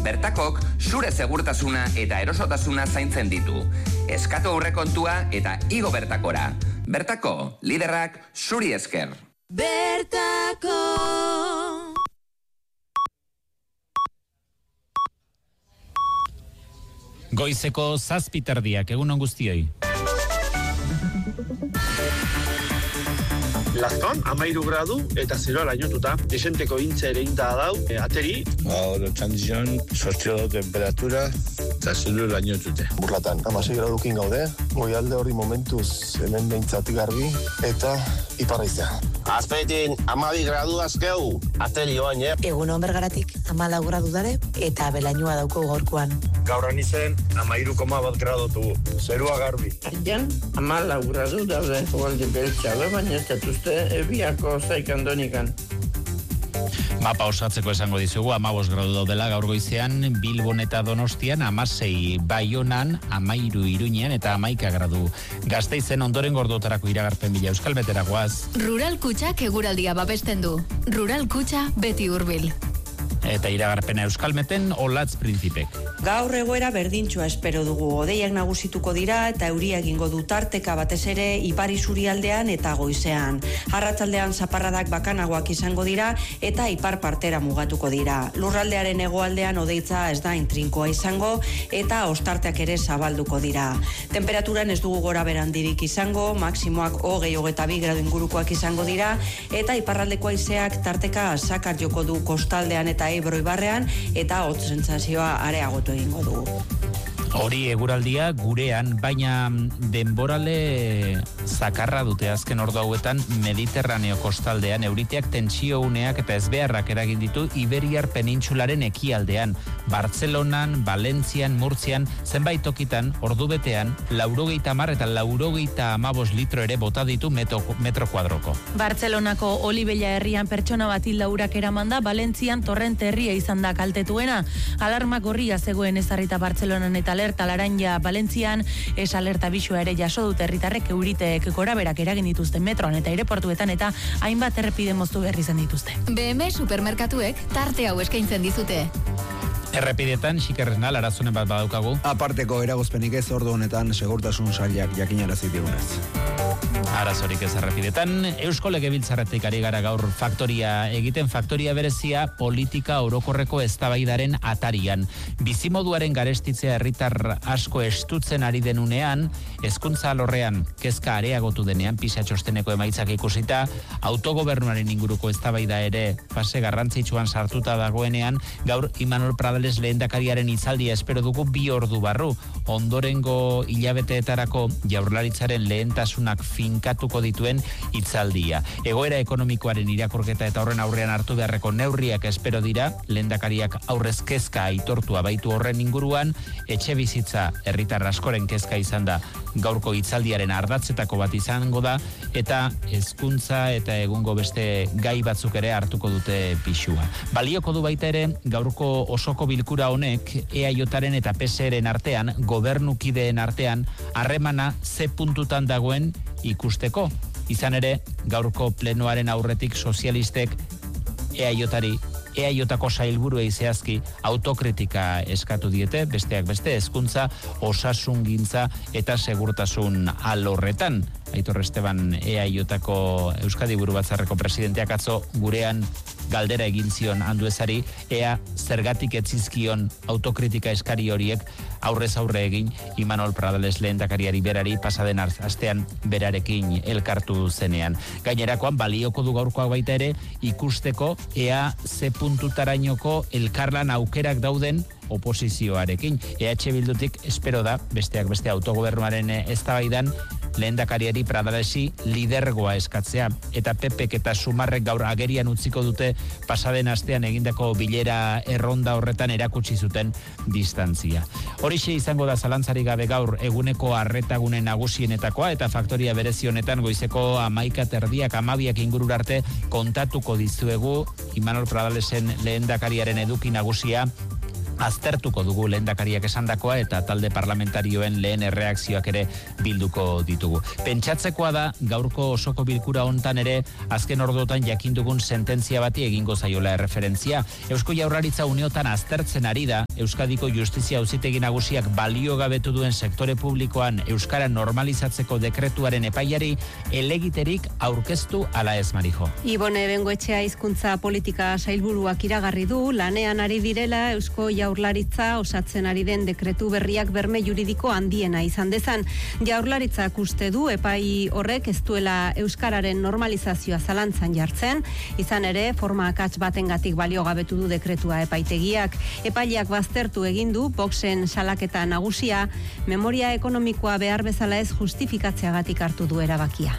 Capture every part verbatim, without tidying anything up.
Bertakok zure segurtasuna eta erosotasuna zaintzen ditu. Eskatu aurrekontua eta igo Bertakora. Bertako, liderrak zuri esker. Bertako. Goizeko zazpiterdiak, egun on guztioi. Lazton, amairu gradu eta zeroa lainotuta. Desenteko intza ere inda dau, e, ateri. Gaur txandizion, sortzio temperatura eta zero lainotute. Burlatan, amasei gradukin gaude, goialde hori momentuz hemen behintzat garbi eta iparraizea. Azpeitin, amabi gradu azkeu, ateri oain, eh? Egun hon Bergaratik, amalau gradu dare eta belainua dauko gaurkoan. Gaur anizen, amairu koma bat gradotu, zerua garbi. Artean, amalau gradu daude, ogalde beltxabe, baina ez datuzte ebiako zaikandonikan. Mapa osatzeko esango dizugu, amabos gradu daudela gaur goizean, Bilbon eta Donostian, amasei Baionan, amairu Iruñean eta amaika gradu. Gasteizen ondoren gordotarako iragarpen bila Euskal Metera goaz. Rural Kutxak eguraldia babesten du. Rural Kutxa beti hurbil. Eta iragarpena Euskalmeten Olatz Printzipek. Gaur egoera berdintxoa espero dugu. Odeiak nagusituko dira eta euria egingo du tarteka batez ere ipar isurialdean eta goizean. Arratsaldean zaparradak bakanagoak izango dira eta ipar partera mugatuko dira. Lurraldearen hegoaldean odeitza ez da intrinkoa izango eta ostarteak ere zabalduko dira. Temperaturan ez dugu gora berandirik izango, maksimoak hogei hogeita bi gradu ingurukoak izango dira eta iparraldeko haizeak tarteka sakar joko du kostaldean eta Ebro ibarrean eta hotz sentsazioa areagotu egingo du. Hori eguraldia gurean, baina denborale zakarra dute azken ordu hauetan Mediterraneo kostaldean, euriteak tentsio uneak eta ezbeharrak eragin ditu Iberiar penintsularen ekialdean, Bartzelonan, Valentzian, Murtzian, zenbait tokitan ordubetean laurogeita hamar eta laurogeita hamabos litro ere bota ditu metro, metro kuadroko. Bartzelonako Olibella herrian pertsona bat hil laurak eraman da, Valentzian Torrente herria izan da kaltetuena. Alarma gorria zegoen ezarrita Bartzelonan eta alerta laranja Valentzian, ez alerta bisua ere jaso dute herritarrek euriteek goraberak eragin dituzten metroan eta aireportuetan eta hainbat errepide moztu berri izan dituzte. B M supermerkatuek tarte hau eskaintzen dizute. Errepidetan, xikerresnal, arazonen bat badaukagu. Aparteko eragozpenik ez ordu honetan segurtasun sailak jakinarazi digunez. Arazorik ez errepidetan, Eusko Legebiltzarretik ari gara gaur faktoria egiten, faktoria berezia politika orokorreko eztabaidaren atarian. Bizimoduaren garestitzea herritar asko estutzen ari denunean, hezkuntza alorrean kezka areagotu denean, PISA txosteneko emaitzak ikusita, autogobernuaren inguruko eztabaida ere fase garrantzitsuan sartuta dagoenean, gaur Imanol Pradales lehendakariaren hitzaldia espero dugu bi ordu barru. Ondorengo hilabeteetarako Jaurlaritzaren lehentasunak finkatuko dituen hitzaldia. Egoera ekonomikoaren irakurketa eta horren aurrean hartu beharreko neurriak espero dira, lehendakariak aurrez kezka aitortua baitu horren inguruan, etxe bizitza herritar askoren kezka izan da gaurko hitzaldiaren ardatzetako bat izango da, eta hezkuntza eta egungo beste gai batzuk ere hartuko dute pisua. Balioko du baita ere, gaurko osoko bilkura honek eajren eta P S Eren artean, gobernukideen artean, harremana ze puntutan dagoen ikusteko. Izan ere, gaurko plenoaren aurretik sozialistek eajari eajko sailburuei zehazki autokritika eskatu diete, besteak beste hezkuntza, osasungintza eta segurtasun alorretan. Aitor Esteban eajko Euskadi Buru Batzarreko presidenteak atzo gurean galdera egin zion Anduezari, ea zergatik etzizkion autokritika eskari horiek aurrez aurre egin Imanol Pradales lehendakariari berari pasaden astean berarekin elkartu zenean. Gainerakoan balioko du gaurkoak baita ere ikusteko ea ze puntutarainoko elkarlan aukerak dauden oposizioarekin. E H Bildutik espero da, besteak beste autogobernuaren eztabaidan, lehendakariari Pradalesi lidergoa eskatzea, eta P Pek eta Sumarrek gaur agerian utziko dute pasaden astean egindako bilera erronda horretan erakutsi zuten distantzia. Horixe izango da zalantzarik gabe gaur eguneko arretagune nagusienetakoa, eta faktoria berezi honetan goizeko hamaika terdiak hamabiak ingururarte kontatuko dizuegu Imanol Pradalesen lehendakariaren eduki nagusia aztertuko dugu lehendakariak esandakoa eta talde parlamentarioen lehen erreakzioak ere bilduko ditugu. Pentsatzekoa da gaurko osoko bilkura hontan ere azken orduotan jakindugun sententzia bati egingo zaiola erreferentzia. Eusko Jaurlaritza uneotan aztertzen ari da Euskadiko Justizia Auzitegi Nagusiak baliogabetu duen sektore publikoan euskara normalizatzeko dekretuaren epaiari elegiterik aurkeztu ala ez, Marijo. Ibone Bengoetxea hizkuntza politika sailburuak iragarri du lanean ari direla Eusko Jaurlaritza osatzen ari den dekretu berriak berme juridiko handiena izan dezan. Jaurlaritzak uste du epai horrek ez duela euskararen normalizazioa zalantzan jartzen, izan ere forma akats batengatik baliogabetu du dekretua epaitegiak. Epaileak baztertu egin du Voxen salaketa nagusia, memoria ekonomikoa behar bezala ez justifikatzeagatik hartu du erabakia.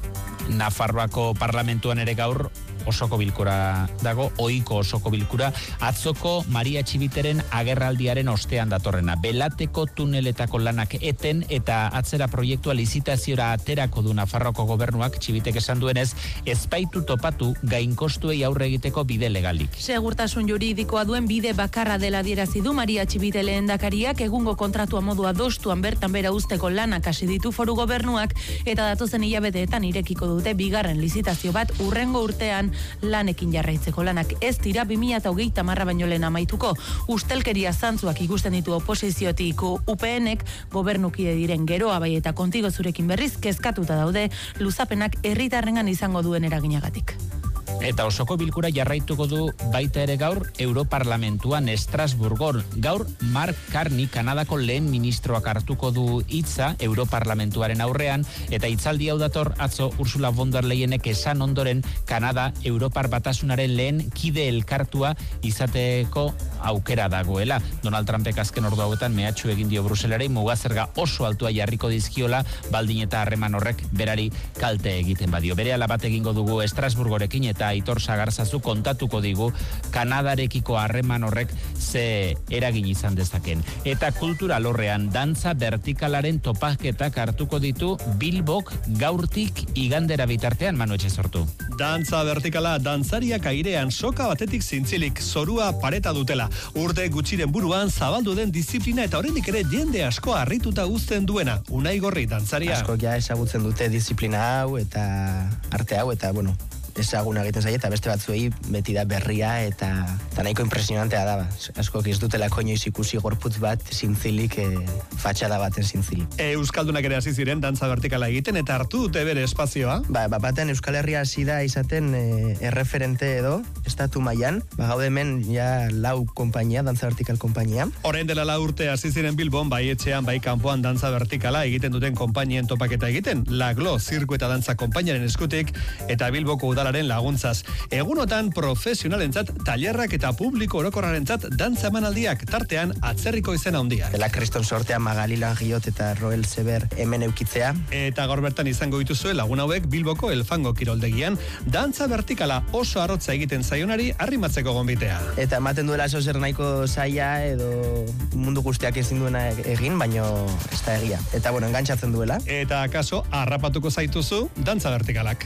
Nafarroako parlamentuan ere gaur osoko bilkura dago, ohiko osoko bilkura, atzoko Maria Txibiteren agerraldiaren ostean datorrena. Belateko tuneletako lanak eten eta atzera proiektua lizitaziora aterako du Nafarroako gobernuak, Txibitek esan duenez, ezpaitu topatu gainkostuei aurre egiteko bide legalik. Segurtasun juridikoa duen bide bakarra dela adierazi du Maria Txibite lehendakariak, egungo kontratua modua dostuan bertan bera usteko lanak hasi ditu foru gobernuak eta datozen hilabeteetan irekiko dute bigarren lizitazio bat urrengo urtean lanekin jarraitzeko. Lanak ez dira bi mila hogeita hamar baino lehen amaituko. Ustelkeria zantzuak ikusten ditu oposiziotik U P Nek gobernukide diren Geroa bai eta Kontigo zurekin berriz kezkatuta daude luzapenak herritarrengan izango duen eraginagatik. Eta osoko bilkura jarraituko du baita ere gaur Europarlamentuan Estrasburgon. Gaur Mark Carney, Kanadako lehen ministroak hartuko du hitza Europarlamentuaren aurrean, eta hitzaldi hau dator atzo Ursula von der Leyenek esan ondoren Kanada Europar Batasunaren lehen kide elkartua izateko aukera dagoela. Donald Trumpek azken ordu hauetan mehatxu egin dio Bruselarei mugazerga oso altua jarriko dizkiola, baldin eta harreman horrek berari kalte egiten badio. Berehala bat egingo dugu Estrasburgorekin eta Aitor Sagarzazu kontatuko digu Kanadarekiko harreman horrek ze eragin izan dezaken. Eta kultura lorrean dantza vertikalaren topaketak hartuko ditu Bilbok gaurtik igandera bitartean, Manu Etxezortu. Dantza vertikala dantzariak airean soka batetik zintzilik zorua pareta dutela. Urte gutxiren buruan zabaldu den disiplina eta oraindik ere jende asko harrituta uzten duena. Unai Gorri dantzaria. Asko ja ezagutzen dute disiplina hau eta arte hau eta bueno, ezaguna egiten zaie eta beste batzuei beti da berria eta, eta nahiko impresionantea da. Asko ez dutela inoiz ikusi gorputz bat zintzilik, e, fatxada baten zintzilik. Euskaldunak ere hasi ziren dantza vertikala egiten eta hartu dute bere espazioa. Ba, ba baten Euskal Herria hasi da izaten e, erreferente edo estatu mailan. Ba gaude hemen ja lau konpainia, dantza vertikal konpainia. Orain dela lau urte hasi ziren Bilbon, bai etxean, bai kanpoan dantza vertikala egiten duten konpainien topaketa egiten. La Glo zirku eta dantza konpainiaren eskutik eta Bilboko udalaren laguntzaz. Egunotan profesionalentzat tailerrak eta publiko orokorrarentzat dantza emanaldiak, tartean atzerriko izena handiak. Dela Kriston sortea Magali Langiot eta Roel Seber hemen eukitzea. Eta gaur bertan izango dituzue lagun hauek Bilboko Elfango kiroldegian dantza vertikala oso arrotza egiten zaionari arrimatzeko gonbitea. Eta ematen duela oso zer nahiko zaila edo mundu guztiak ezin duena egin, baino ez da egia. Eta bueno, engantzatzen duela. Eta akaso harrapatuko zaituzu dantza vertikalak.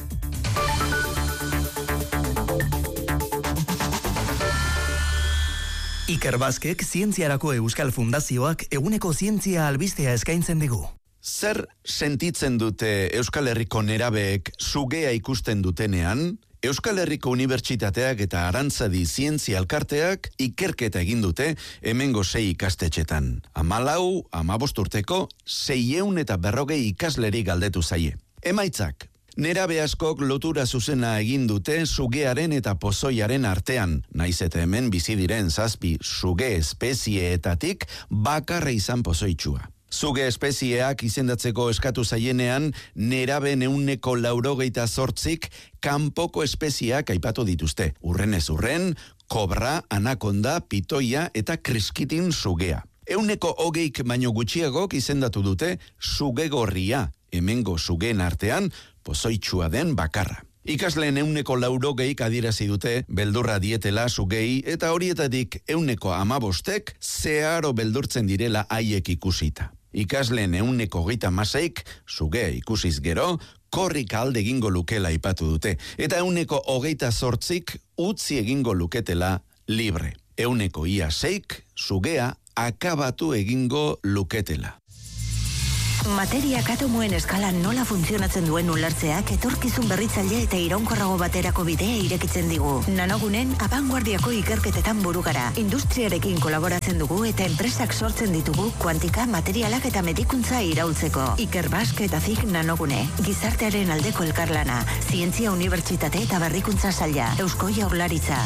Iker Baskek Zientziarako Euskal Fundazioak eguneko zientzia albistea eskaintzen digu. Zer sentitzen dute Euskal Herriko nerabeek sugea ikusten dutenean? Euskal Herriko Unibertsitateak eta Arantzadi Zientzia Elkarteak ikerketa egin dute hemengo sei ikastetxetan. Hamalau, hamabost urteko, seiehun eta berrogei ikasleri galdetu zaie. Emaitzak. Nerabe askok lotura zuzena egin dute sugearen eta pozoiaren artean, naiz eta hemen bizi diren zazpi suge espezieetatik bakarra izan pozoitxua. Zuge espezieak izendatzeko eskatu zaienean, neraben ehuneko laurogeita zortzik kanpoko espezieak aipatu dituzte. Urrenez urren, kobra, anakonda, pitoia eta kriskitin sugea. Ehuneko hogeik baino gutxiagok izendatu dute sugegorria, hemengo sugeen artean, pozoitxua den bakarra. Ikasleen ehuneko laurogeik adierazi dute beldurra dietela sugei eta horietatik ehuneko hamabostek zeharo beldurtzen direla haiek ikusita. Ikasleen ehuneko hogeita hamaseik sugea ikusiz gero, korrik alde egingo lukela aipatu dute, eta ehuneko hogeita zortzik utzi egingo luketela libre. euneko ia seik, sugea akabatu egingo luketela. Materiak atomoen eskalan nola funtzionatzen duen ulertzeak etorkizun berritzaile eta iraunkorrago baterako bidea irekitzen digu. Nanogunen abanguardiako ikerketetan buru gara. Industriarekin kolaboratzen dugu eta enpresak sortzen ditugu kuantika, materialak eta medikuntza iraultzeko. Iker Bask eta Zik Nanogune. Gizartearen aldeko elkarlana. Zientzia Unibertsitate eta Berrikuntza Saila. Eusko Jaurlaritza.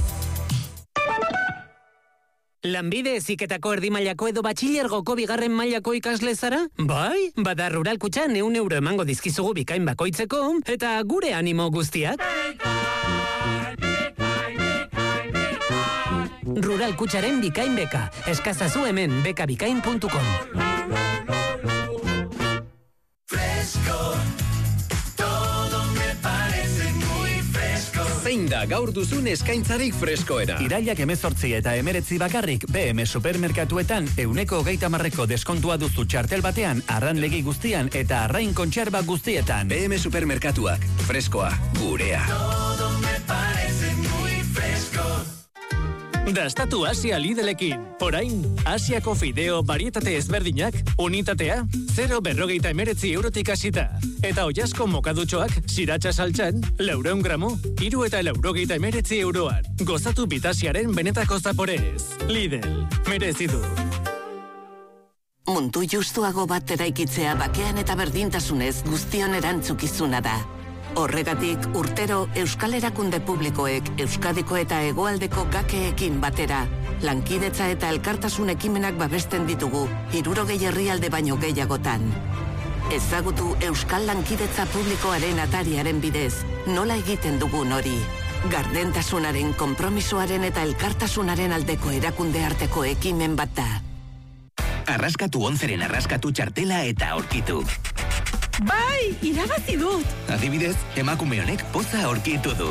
Lanbide heziketako erdi mailako edo batxilergoko bigarren mailako ikasle zara? Bai, bada Rural Kutxan ehun euro emango dizkizugu bikain bakoitzeko, eta gure animo guztiak. Rural Kutxaren bikain beka. Eskazazu hemen bekabikain puntu com. Zein da gaur duzun eskaintzarik freskoena. Irailak hemezortzi eta hemeretzi bakarrik B M supermerkatuetan euneko hogeita hamarreko deskontua duzu txartel batean, arranlegi guztian eta arrain kontserba guztietan. B M supermerkatuak, freskoa, gurea. Todo me parece muy fresco. Dastatu Asia Lidlekin. Orain, Asiako fideo barietate ezberdinak, unitatea, zero berrogeita emeretzi eurotik hasita. Eta oiasko mokadutxoak, siratxa saltxan, laureun gramo, iru eta laurogeita emeretzi euroan. Gozatu bitasiaren benetako zaporez. Lidl, merezidu. Mundu justuago bat eraikitzea bakean eta berdintasunez guztion erantzukizuna da. Horregatik, urtero Euskal Erakunde Publikoek Euskadiko eta Hegoaldeko gakeekin batera, lankidetza eta elkartasun ekimenak babesten ditugu, hirurogei herrialde baino gehiagotan. Ezagutu Euskal Lankidetza Publikoaren atariaren bidez, nola egiten dugun hori. Gardentasunaren, konpromisoaren eta elkartasunaren aldeko erakunde arteko ekimen bat da. Arraskatu onzeren arraskatu txartela eta aurkitu. Bai, irabazi dut! Adibidez, emakume honek poza aurkitu du.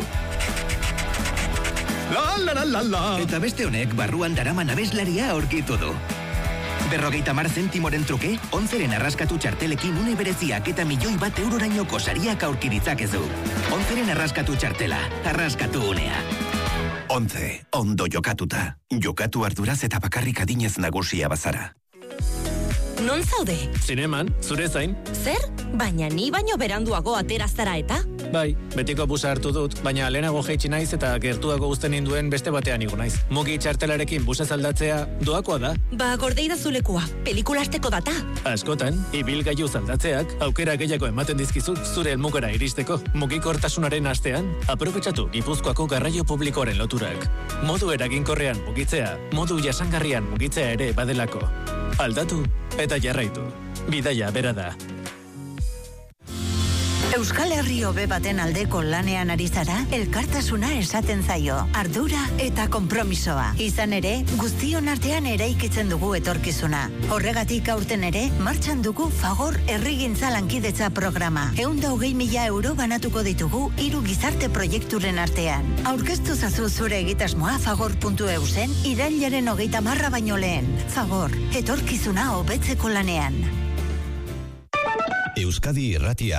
La, la, la, la, la. Eta beste honek barruan daraman abeslaria aurkitu du. Berrogeita mar zentimoren truke, onzeren arraskatu txartelekin une bereziak eta milioi bat eurorainoko sariak aurkiritzakezu. Onzeren arraskatu txartela, arraskatu unea. Ontze, ondo jokatuta. Jokatu arduraz eta bakarrik adinez nagusia bazara. Non zaude? Zineman, zure zain. Zer? Baina ni baino beranduago ateraztara eta? Bai, betiko busa hartu dut, baina lehenago jaitsi naiz eta gertuago uzten induen beste batean igo naiz. Mugi txartelarekin busa zaldatzea doakoa da. Ba, gordeida zulekua, pelikulasteko data. Askotan, ibilgailu zaldatzeak aukera gehiago ematen dizkizu zure helmugara iristeko. Mugikortasunaren astean, aprobetxatu Gipuzkoako garraio publikoaren loturak. Modu eraginkorrean mugitzea, modu jasangarrian mugitzea ere badelako. Aldatu eta jarraitu. Bidaia bera da. Euskal Herri hobe baten aldeko lanean ari zara, elkartasuna esaten zaio, ardura eta konpromisoa. Izan ere, guztion artean eraikitzen dugu etorkizuna. Horregatik aurten ere, martxan dugu Fagor Herrigintza Lankidetza programa. Ehun hogei mila euro banatuko ditugu hiru gizarte proiekturen artean. Aurkeztu zazu zure egitasmoa fagor puntu eu zen irailaren hogeita marra baino lehen. Fagor, etorkizuna hobetzeko lanean. Euskadi Irratia.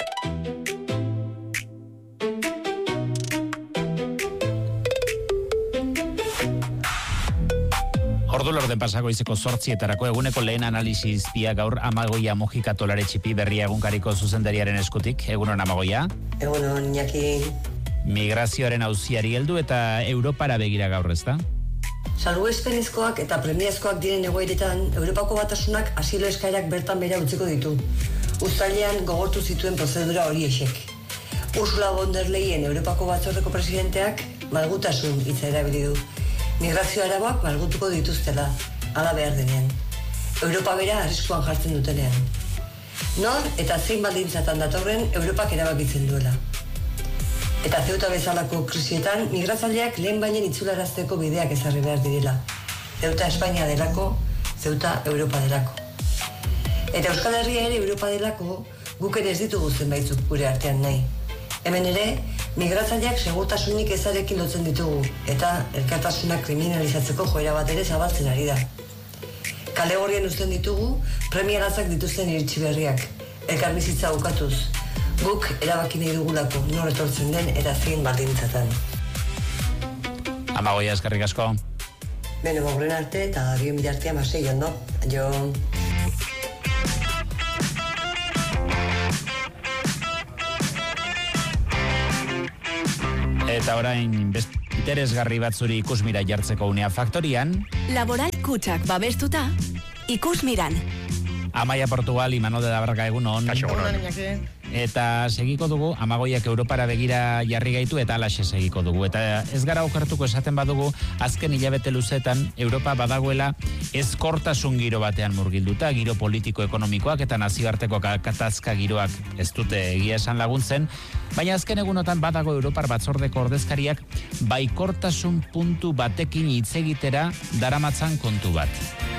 Ordu lorden pasako izeko zortzietarako eguneko lehen analiziz pia gaur Amagoia Mojika Tolare Txipi berria egunkariko zuzendariaren eskutik. Egunon Amagoia. Egunon, Iñaki. Migrazioaren auziari heldu eta Europara begira gaur, ezta? Salbuespenezkoak eta premiazkoak diren egoeretan, Europako Batasunak asilo eskaerak bertan behera utziko ditu. Uztailean gogortu zituen prozedura hori esek. Ursula von der Leyen Europako Batzordeko presidenteak malgutasun hitza erabili du. Migrazio araboak malgutuko dituztela, hala behar denean. Europa bera arriskuan jartzen dutenean. Nor eta zein baldintzatan datorren Europak erabakitzen duela. Eta Ceuta bezalako krisietan, migratzaileak lehen bainen itzularazteko bideak ezarri behar direla. Ceuta Espainia delako, Ceuta Europa delako. Eta Euskal Herria ere Europa delako, guk ere ez ditugu zenbaitzuk gure artean nahi. Hemen ere, migratzaileak segurtasunik ezarekin lotzen ditugu, eta elkartasunak kriminalizatzeko joera bat ere zabaltzen ari da. Kale gorrien uzten ditugu, premiarazak dituzten iritsi berriak, elkarbizitza bukatuz. Guk erabaki nahi dugulako, nor etortzen den eta zein baldintzatan. Amagoia, eskerrik asko. Beno, borren arte eta bion bidartea masei ondo. Jo... Eta orain best interesgarri batzuri ikusmira jartzeko unea faktorian. Laboral kutsak babestuta, ikusmiran. Amaia Portugal, Imanol de la Barca egunon. Eta segiko dugu, Amagoiak Europara begira jarri gaitu eta alaxe segiko dugu. Eta ez gara okertuko esaten badugu, azken hilabete luzetan, Europa badagoela ezkortasun giro batean murgilduta, giro politiko-ekonomikoak eta nazioarteko katazka giroak ez dute egia esan laguntzen, baina azken egunotan badago Europar batzordeko ordezkariak baikortasun puntu batekin hitz egitera daramatzan kontu bat.